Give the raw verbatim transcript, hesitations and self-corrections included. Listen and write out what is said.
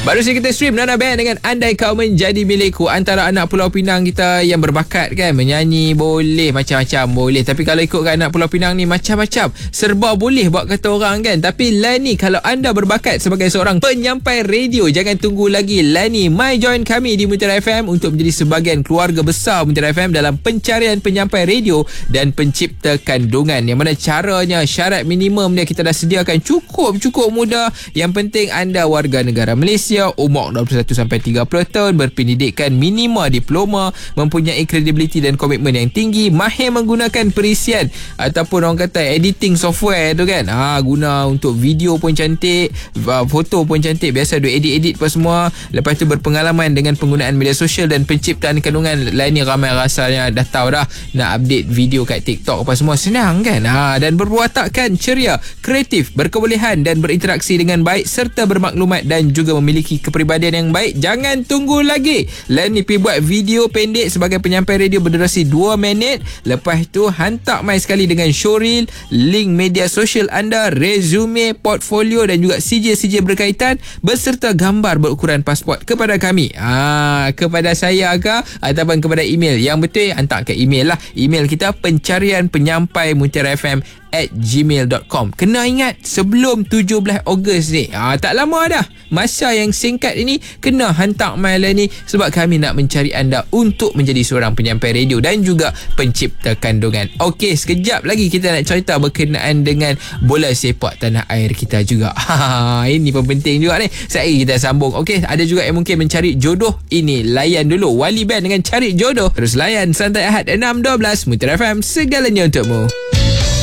Baru saja kita stream Nana Band dengan Andai Kau Menjadi Milikku. Antara anak Pulau Pinang kita yang berbakat kan, menyanyi boleh, macam-macam boleh. Tapi kalau ikutkan anak Pulau Pinang ni, macam-macam serba boleh buat kata orang kan. Tapi lain ni, kalau anda berbakat sebagai seorang penyampai radio, jangan tunggu lagi. Lain ni, mai join kami di Mutiara F M untuk menjadi sebahagian keluarga besar Mutiara F M dalam pencarian penyampai radio dan pencipta kandungan. Yang mana caranya, syarat minimum dia kita dah sediakan cukup-cukup mudah. Yang penting anda warga negara Malaysia, umur dua puluh satu sampai tiga puluh tahun, berpendidikan minima diploma, mempunyai kredibiliti dan komitmen yang tinggi, mahir menggunakan perisian ataupun orang kata editing software tu kan. Ha, guna untuk video pun cantik, foto pun cantik, biasa duk edit-edit apa semua. Lepas tu berpengalaman dengan penggunaan media sosial dan penciptaan kandungan. Lain ni ramai rasanya dah tahu dah, nak update video kat TikTok apa semua senang kan. Ha, dan berwatakkan ceria, kreatif, berkebolehan dan berinteraksi dengan baik serta bermaklumat dan juga memiliki kepribadian yang baik. Jangan tunggu lagi. Lain ni pergi buat video pendek sebagai penyampai radio berdurasi dua minit. Lepas tu hantar mai sekali dengan showreel, link media sosial anda, resume, portfolio dan juga C J C J berkaitan beserta gambar berukuran pasport kepada kami. Ah, kepada saya ke ataupun kepada email. Yang betul hantar ke email lah. Email kita pencarian penyampai Mutiara F M at gmail dot com. Kena ingat sebelum tujuh belas Ogos ni. Ah, tak lama dah. Masa yang singkat ini kena hantar mail ni sebab kami nak mencari anda untuk menjadi seorang penyampai radio dan juga pencipta kandungan. Okey, sekejap lagi kita nak cerita berkenaan dengan bola sepak tanah air kita juga. Ha, ini pun penting juga ni. Sekejap kita sambung. Okey, ada juga yang mungkin mencari jodoh. Ini layan dulu Wali Band dengan Cari Jodoh. Terus layan Santai Ahad enam dua belas Mutiara F M, segalanya untukmu.